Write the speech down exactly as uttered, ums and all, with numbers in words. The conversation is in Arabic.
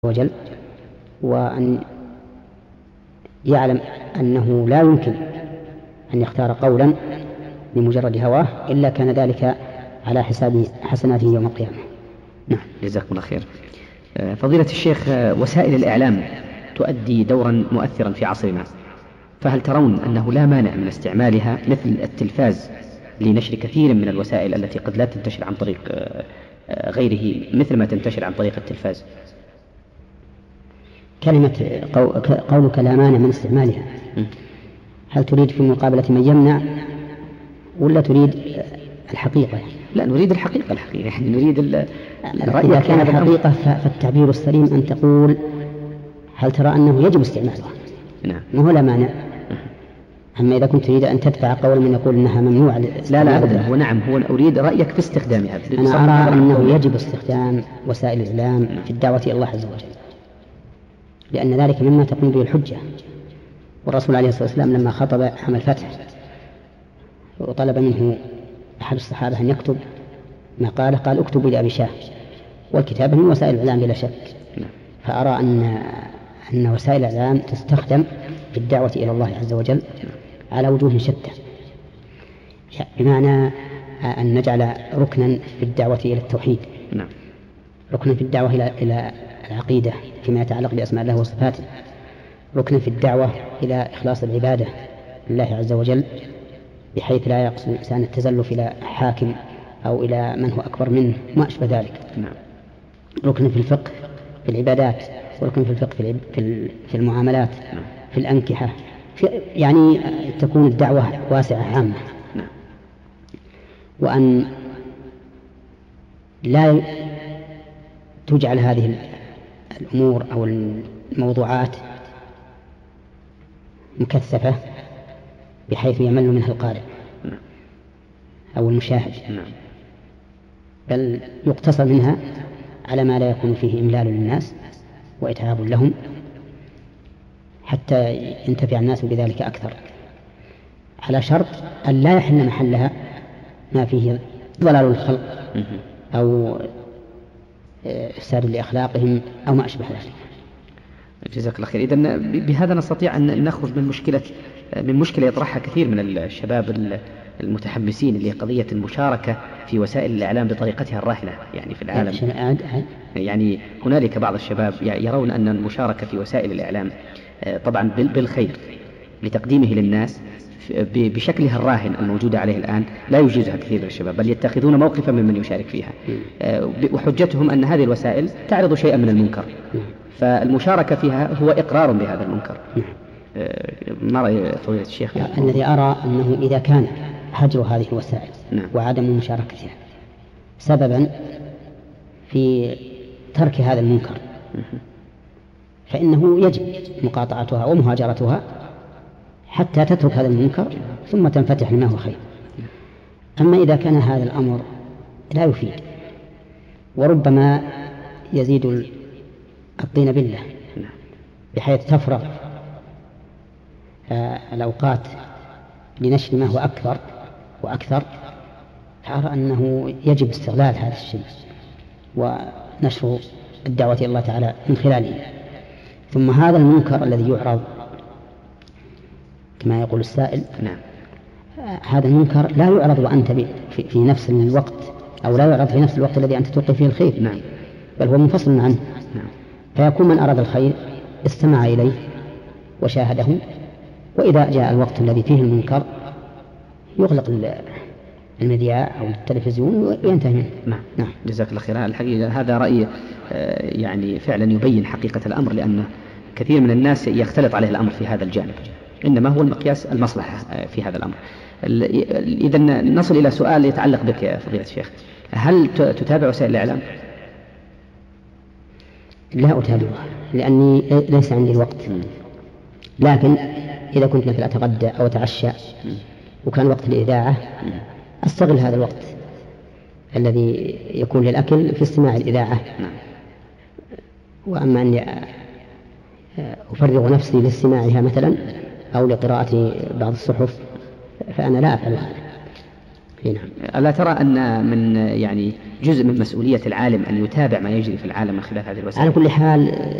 وجل، وأن يعلم أنه لا يمكن أن يختار قولا بمجرد هواه إلا كان ذلك على حساب حسناته يوم القيامة. نعم، جزاكم الله خير. فضيلة الشيخ، وسائل الإعلام تؤدي دورا مؤثرا في عصرنا، فهل ترون أنه لا مانع من استعمالها مثل التلفاز لنشر كثير من الوسائل التي قد لا تنتشر عن طريق غيره مثل ما تنتشر عن طريق التلفاز؟ كلمة قولك لا مانع من استعمالها، هل تريد في مقابلة من يمنع ولا تريد الحقيقة؟ لا، نريد الحقيقة. الحقيقة يعني نريد الرأي. إذا كان الحقيقة فالتعبير السليم أن تقول هل ترى أنه يجب استعمالها؟ نعم، ما هو لا مانع. أما إذا كنت تريد أن تدفع قول من يقول أنها ممنوعة، لا لا أبدا، هو نعم، هو أريد رأيك في استخدامها. أنا أرى أنه يجب استخدام وسائل الإعلام في الدعوة إلى الله عز وجل، لأن ذلك مما تقوم به الحجة. والرسول عليه الصلاة والسلام لما خطب عام الفتح وطلب منه أحد الصحابة أن يكتب ما قاله، قال اكتبوا لأبي شاه، والكتابة من وسائل الإعلام بلا شك. فأرى أن أن وسائل الإعلام تستخدم في الدعوة إلى الله عز وجل على وجوه شتى، بمعنى أن نجعل ركنا في الدعوة إلى التوحيد، ركنا في الدعوة إلى إلى العقيدة فيما يتعلق بأسماء الله وصفاته، ركنا في الدعوة إلى إخلاص العبادة لله عز وجل بحيث لا يقصد الإنسان التزلف إلى حاكم أو إلى من هو أكبر منه ما أشبه ذلك. ركنا في الفقه في العبادات، وركنا في الفقه في في المعاملات، في الأنكحة، في يعني تكون الدعوة واسعة عامة. وأن لا تجعل هذه الأمور أو الموضوعات مكثفة بحيث يمل منها القارئ أو المشاهد، بل يقتصر منها على ما لا يكون فيه إملال للناس وإتعاب لهم حتى ينتفع الناس بذلك أكثر، على شرط أن لا يحل محلها ما فيه ضلال الخلق أو إفساد لأخلاقهم أو ما أشبه ذلك. جزاك الله خير. إذن بهذا نستطيع أن نخرج من مشكلة من مشكلة يطرحها كثير من الشباب المتحمسين اللي هي قضية المشاركة في وسائل الإعلام بطريقتها الراهنة يعني في العالم. يعني هنالك بعض الشباب يرون أن المشاركة في وسائل الإعلام طبعا بالخير لتقديمه للناس بشكلها الراهن الموجودة عليه الآن لا يجيزها كثير من الشباب، بل يتخذون موقفا ممن يشارك فيها، وحجتهم أن هذه الوسائل تعرض شيئا من المنكر، فالمشاركة فيها هو إقرار بهذا المنكر. ما رأي فضيلة الشيخ؟ الذي أرى أنه إذا كان هجر هذه الوسائل وعدم مشاركتها سببا في ترك هذا المنكر فإنه يجب مقاطعتها ومهاجرتها حتى تترك هذا المنكر ثم تنفتح لما هو خير. أما إذا كان هذا الأمر لا يفيد وربما يزيد الطين بالله بحيث تفرغ الأوقات لنشر ما هو أكثر وأكثر، فأرى أنه يجب استغلال هذا الشيء ونشر الدعوة إلى الله تعالى من خلاله. ثم هذا المنكر الذي يعرض كما يقول السائل، نعم، هذا المنكر لا يعرض وأنت في, في نفس الوقت أو لا يعرض في نفس الوقت الذي أنت تلقي فيه الخير، نعم، بل هو منفصل عنه. نعم. فيكون من أراد الخير استمع إليه وشاهده، وإذا جاء الوقت الذي فيه المنكر يغلق المذياع أو التلفزيون وينتهي منه. نعم. نعم. جزاك الله خير. الحقيقة هذا رأي يعني فعلا يبين حقيقة الأمر، لأن كثير من الناس يختلط عليه الأمر في هذا الجانب، إنما هو المقياس المصلحة في هذا الأمر. إذا نصل إلى سؤال يتعلق بك يا فضيلة الشيخ، هل تتابع وسائل الإعلام؟ لا أتابعها لأني ليس عندي الوقت، لكن إذا كنت مثل أتغدى أو أتعشى وكان وقت الإذاعة أستغل هذا الوقت الذي يكون للأكل في استماع الإذاعة. وأما أني أفرغ نفسي لاستماعها مثلا أو لقراءة بعض الصحف فأنا لا أفعل هذا. نعم. ألا ترى أن من يعني جزء من مسؤولية العالم أن يتابع ما يجري في العالم من خلال هذه الوسائل؟ على كل حال